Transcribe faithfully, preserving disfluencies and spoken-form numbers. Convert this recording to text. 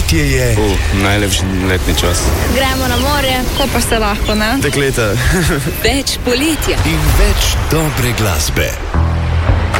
Poletje je. Uh, najlepši letni čas. Gremo na morje, ko pa se lahko, ne? Dekleta. Več poletja In več dobre glasbe.